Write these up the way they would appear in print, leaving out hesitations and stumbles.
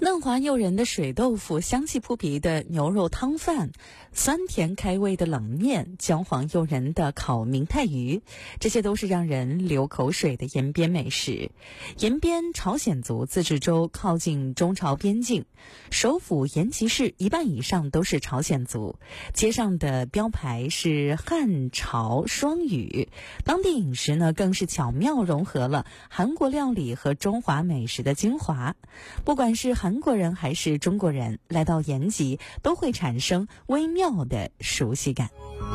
嫩滑诱人的水豆腐，香气扑鼻的牛肉汤饭，酸甜开胃的冷面，焦黄诱人的烤明太鱼，这些都是让人流口水的延边美食。延边朝鲜族自治州靠近中朝边境，首府延吉市一半以上都是朝鲜族，街上的标牌是汉朝双语，当地饮食呢更是巧妙融合了韩国料理和中华美食的精华。不管是韩国人还是中国人来到延吉，都会产生微妙的熟悉感。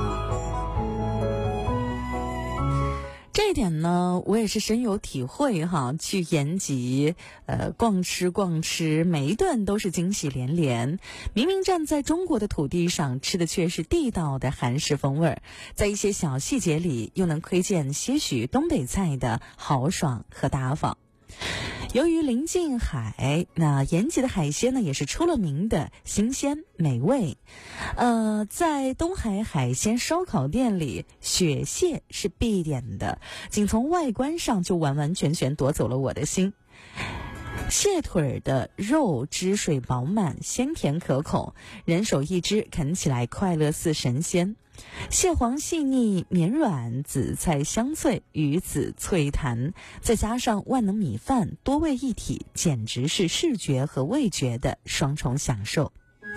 这一点呢，我也是深有体会哈。去延吉，逛吃，每一顿都是惊喜连连。明明站在中国的土地上，吃的却是地道的韩式风味儿，在一些小细节里，又能窥见些许东北菜的豪爽和大方。由于临近海，那延吉的海鲜呢也是出了名的新鲜美味。在东海海鲜烧烤店里，雪蟹是必点的，仅从外观上就完完全全夺走了我的心。蟹腿的肉汁水饱满，鲜甜可口，人手一只，啃起来快乐似神仙。蟹黄细腻绵软，紫菜香脆，鱼子脆弹，再加上万能米饭，多味一体，简直是视觉和味觉的双重享受。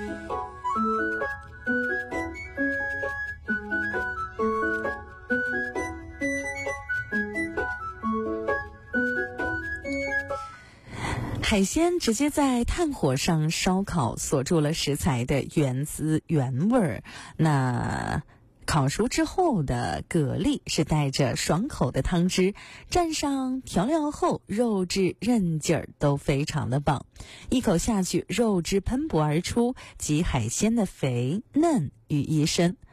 海鲜直接在炭火上烧烤，锁住了食材的原汁原味儿。那烤熟之后的蛤蜊是带着爽口的汤汁，蘸上调料后，肉质韧劲儿都非常的棒。一口下去，肉汁喷薄而出，集海鲜的肥嫩于一身。